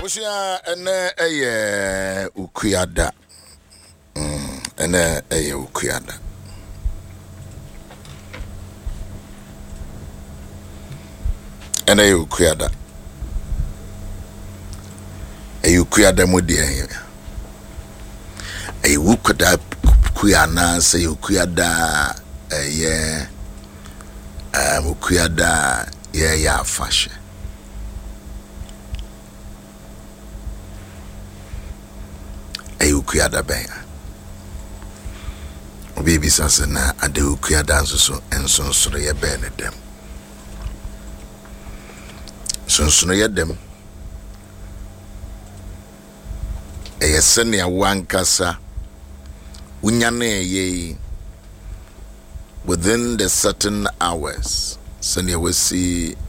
Abusia eye ukuyada. Eye ukuyada. Eye ukuyada. Eye ukuyada mudi eye. Eye ukuyada kuyana se ukuyada eye ukuyada ye ya fashe. Ukuyada benya obi sase na ade ukuyada nso ensonsoro ye be ne dem sonsoro ye dem eyesene wankasa unyane ye within the certain hours sene we see